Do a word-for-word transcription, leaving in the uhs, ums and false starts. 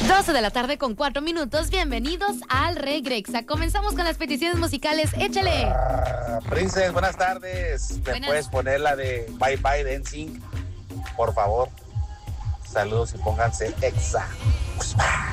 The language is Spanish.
doce de la tarde con cuatro minutos. Bienvenidos al Regrexa. Comenzamos con las peticiones musicales. Échale. Uh, Princess, buenas tardes. ¿Me Buenas. puedes poner la de Bye Bye de N Sync? Por favor. Saludos y pónganse exa.